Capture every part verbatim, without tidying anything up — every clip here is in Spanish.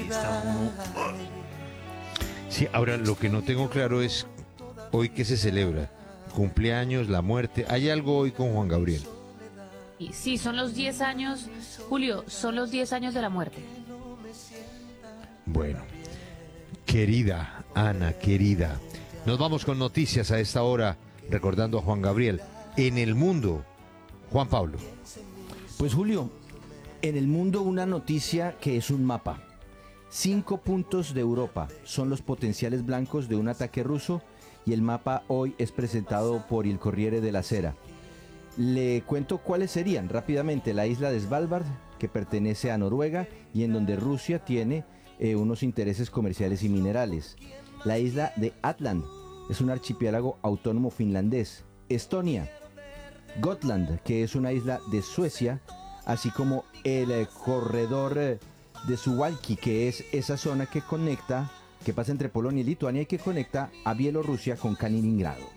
está uno... Sí, ahora lo que no tengo claro es hoy qué se celebra. Cumpleaños, la muerte. ¿Hay algo hoy con Juan Gabriel? Y sí, son los diez años, Julio, son los diez años de la muerte. Bueno, querida Ana, querida, nos vamos con noticias a esta hora, recordando a Juan Gabriel. En el mundo, Juan Pablo. Pues Julio, en el mundo una noticia que es un mapa. Cinco puntos de Europa son los potenciales blancos de un ataque ruso y el mapa hoy es presentado por Il Corriere della Sera. Le cuento cuáles serían rápidamente: la isla de Svalbard, que pertenece a Noruega y en donde Rusia tiene eh, unos intereses comerciales y minerales. La isla de Åland es un archipiélago autónomo finlandés. Estonia, Gotland, que es una isla de Suecia, así como el eh, corredor eh, de Suwalki, que es esa zona que conecta, que pasa entre Polonia y Lituania y que conecta a Bielorrusia con Kaliningrado.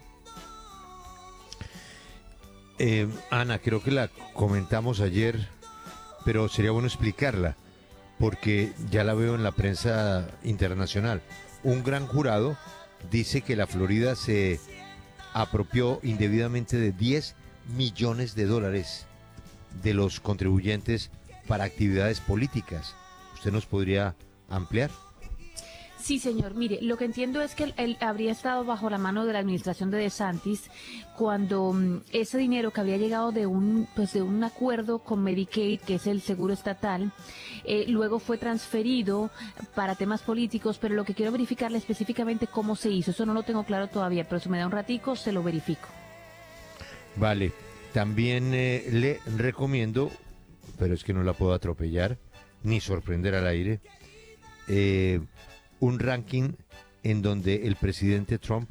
Eh, Ana, creo que la comentamos ayer, pero sería bueno explicarla, porque ya la veo en la prensa internacional. Un gran jurado dice que la Florida se apropió indebidamente de diez millones de dólares de los contribuyentes para actividades políticas. ¿Usted nos podría ampliar? Sí, señor. Mire, lo que entiendo es que él, él habría estado bajo la mano de la administración de DeSantis cuando um, ese dinero que había llegado de un pues de un acuerdo con Medicaid, que es el seguro estatal, eh, luego fue transferido para temas políticos, pero lo que quiero verificarle específicamente cómo se hizo. Eso no lo tengo claro todavía, pero si me da un ratico se lo verifico. Vale. También eh, le recomiendo, pero es que no la puedo atropellar ni sorprender al aire, eh, un ranking en donde el presidente Trump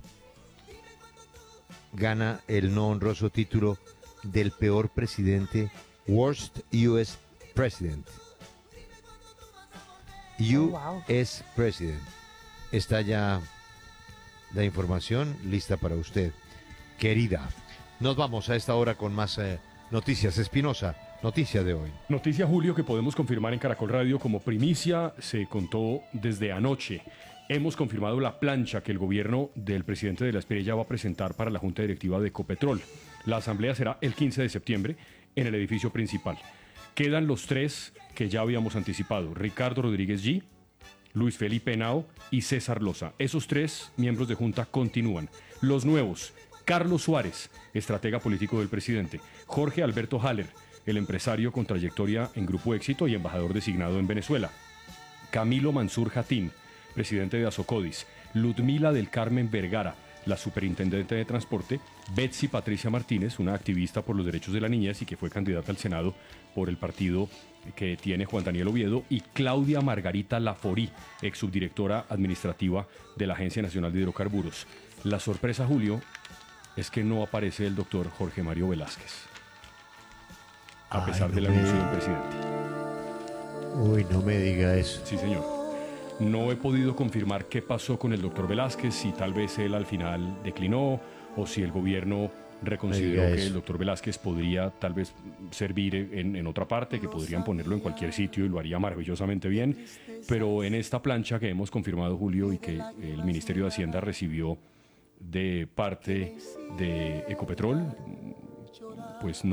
gana el no honroso título del peor presidente, Worst U S President. U S President. Está ya la información lista para usted, querida. Nos vamos a esta hora con más eh, noticias. Espinosa, noticia de hoy. Noticia, Julio, que podemos confirmar en Caracol Radio como primicia, se contó desde anoche. Hemos confirmado la plancha que el gobierno del presidente de la Espriella va a presentar para la Junta Directiva de Ecopetrol. La asamblea será el quince de septiembre en el edificio principal. Quedan los tres que ya habíamos anticipado: Ricardo Rodríguez G., Luis Felipe Henao y César Loza. Esos tres miembros de Junta continúan. Los nuevos: Carlos Suárez, estratega político del presidente; Jorge Alberto Haller, el empresario con trayectoria en Grupo Éxito y embajador designado en Venezuela; Camilo Mansur Jatín, presidente de Asocodis; Ludmila del Carmen Vergara, la superintendente de transporte; Betsy Patricia Martínez, una activista por los derechos de la niñez y que fue candidata al Senado por el partido que tiene Juan Daniel Oviedo; y Claudia Margarita Laforí, ex subdirectora administrativa de la Agencia Nacional de Hidrocarburos. La sorpresa, Julio, es que no aparece el doctor Jorge Mario Velázquez, a pesar Ay, no del me anuncio del diga. presidente. Uy, no me diga eso. Sí, señor. No he podido confirmar qué pasó con el doctor Velázquez, si tal vez él al final declinó o si el gobierno reconsideró diga que eso. el doctor Velázquez podría tal vez servir en, en otra parte, que podrían ponerlo en cualquier sitio y lo haría maravillosamente bien. Pero en esta plancha que hemos confirmado, Julio, y que el Ministerio de Hacienda recibió de parte de Ecopetrol, pues no